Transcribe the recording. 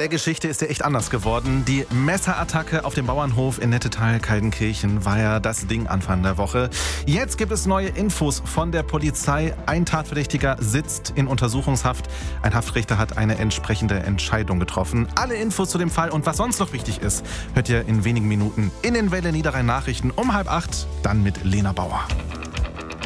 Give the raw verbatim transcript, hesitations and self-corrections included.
der Geschichte ist ja echt anders geworden. Die Messerattacke auf dem Bauernhof in Nettetal-Kaldenkirchen war ja das Ding Anfang der Woche. Jetzt gibt es neue Infos von der Polizei. Ein Tatverdächtiger sitzt in Untersuchungshaft. Ein Haftrichter hat eine entsprechende Entscheidung getroffen. Alle Infos zu dem Fall und was sonst noch wichtig ist, hört ihr in wenigen Minuten in den Welle Niederrhein Nachrichten um halb acht, dann mit Lena Bauer.